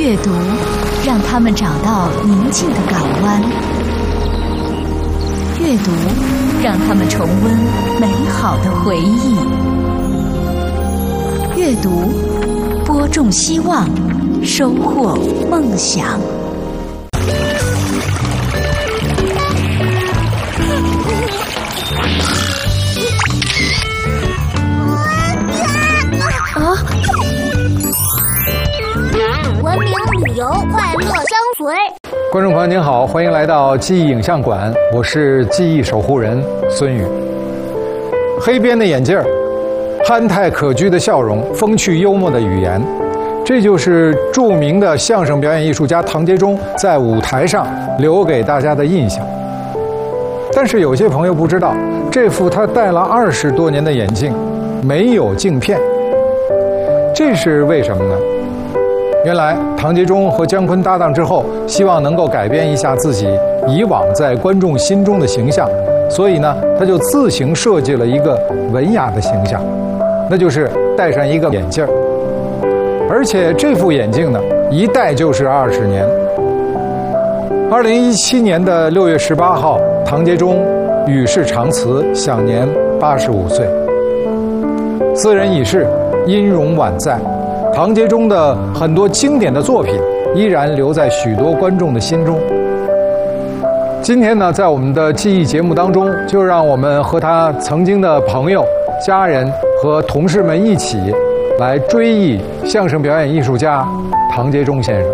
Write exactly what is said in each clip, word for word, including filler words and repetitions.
阅读让他们找到宁静的港湾，阅读让他们重温美好的回忆，阅读播种希望，收获梦想。啊！ 文明旅游，快乐相随。 观众朋友您好，欢迎来到记忆影像馆，我是记忆守护人孙宇。黑边的眼镜儿，憨态可掬的笑容，风趣幽默的语言，这就是著名的相声表演艺术家唐杰忠在舞台上留给大家的印象。但是有些朋友不知道，这副他戴了二十多年的眼镜没有镜片，这是为什么呢？原来唐杰忠和姜昆搭档之后，希望能够改变一下自己以往在观众心中的形象，所以呢，他就自行设计了一个文雅的形象，那就是戴上一个眼镜儿。而且这副眼镜呢，一戴就是二十年。二零一七年的六月十八号，唐杰忠与世长辞，享年八十五岁。斯人已逝，音容宛在。唐杰忠的很多经典的作品依然留在许多观众的心中。今天呢，在我们的记忆节目当中，就让我们和他曾经的朋友、家人和同事们一起来追忆相声表演艺术家唐杰忠先生。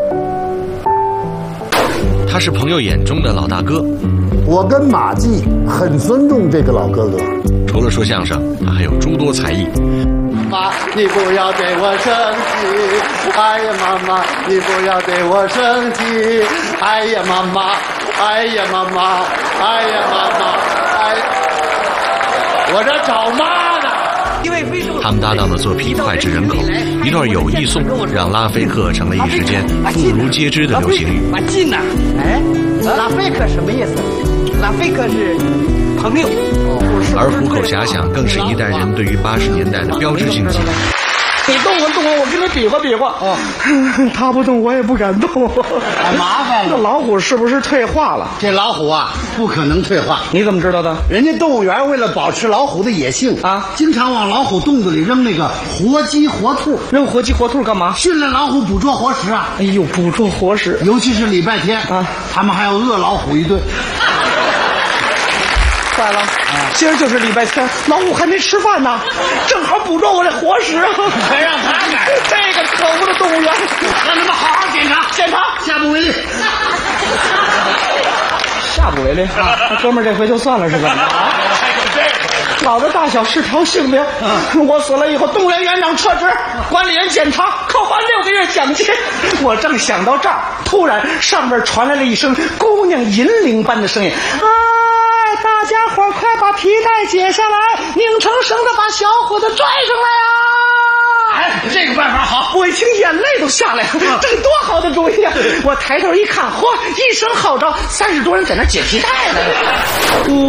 他是朋友眼中的老大哥。 我跟马季很尊重这个老哥哥。 除了说相声，他还有诸多才艺。 妈，你不要对我生气！哎呀，妈妈，你不要对我生气！哎呀，妈妈，哎呀，妈妈，哎呀，妈妈，哎，我这找妈呢。 他们搭档的作品脍炙人口，一段友谊颂让拉菲克成了一时间妇孺皆知的流行语。 马进呐，哎，拉菲克什么意思？拉菲克是朋友。 而虎口遐想更是一代人对于八十年代的标志性记忆。 你动我动我，我跟你比划比划。哦，他不动我也不敢动。 太麻烦了。 这老虎是不是退化了？ 这老虎啊，不可能退化。 你怎么知道的？ 人家动物园为了保持老虎的野性啊， 经常往老虎洞子里扔那个活鸡活兔。 扔活鸡活兔干嘛？ 训练老虎捕捉活食啊。 哎呦，捕捉活食， 尤其是礼拜天啊，他们还要饿老虎一顿。 坏了，今儿就是礼拜天，老虎还没吃饭呢，正好捕捉我这活食啊！ 还让他干这个可恶的动物园， 让他们好好检查， 检查， 下不为例。 下不为例啊！那哥们儿这回就算了是吧？啊，老子大小是条性命，我死了以后，动物园园长撤职，管理员检查，扣还六个月奖金。我正想到这儿，突然上边传来了一声姑娘银铃般的声音。啊！大家伙快把皮带解下来，拧成绳子把小伙子拽上来呀！ 哎，这个办法好， 我一听眼泪都下来了，这是多好的主意啊！我抬头一看，嚯，一声号召，三十多人在那解皮带呢。